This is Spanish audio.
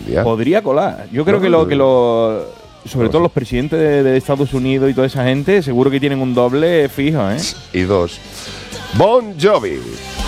hostia. Podría colar. Yo creo sobre todo los presidentes de Estados Unidos y toda esa gente, seguro que tienen un doble fijo, ¿eh? Y 2. Bon Jovi.